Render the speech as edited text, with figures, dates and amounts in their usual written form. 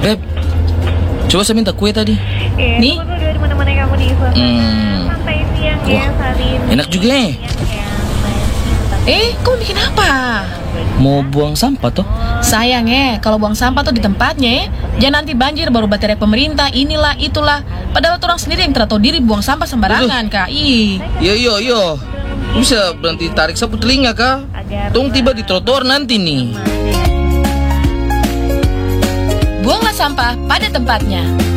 Beb, coba saya minta kue tadi. Nih. Tunggu dulu di mana-mana kamu di suasana santai siang ya, Salin. Enak juga ya. Kamu bikin apa? Mau buang sampah toh? Sayang kalau buang sampah tuh di tempatnya jangan nanti banjir baru baterai pemerintah, inilah, itulah. Padahal orang sendiri yang tidak tahu diri buang sampah sembarangan, Kak. Yo. Bisa berhenti tarik sapu telinga, Kak. Tunggu tiba di trotoar nanti nih. Buanglah sampah pada tempatnya.